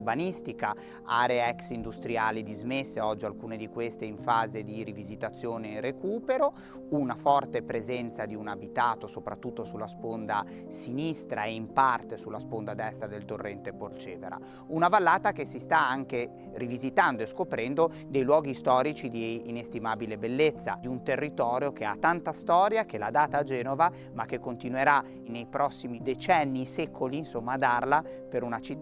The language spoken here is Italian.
urbanistica, aree ex industriali dismesse, oggi alcune di queste in fase di rivisitazione e recupero, una forte presenza di un abitato soprattutto sulla sponda sinistra e in parte sulla sponda destra del torrente Porcevera. Una vallata che si sta anche rivisitando e scoprendo dei luoghi storici di inestimabile bellezza, di un territorio che ha tanta storia, che l'ha data a Genova, ma che continuerà nei prossimi decenni, secoli, insomma, a darla per una città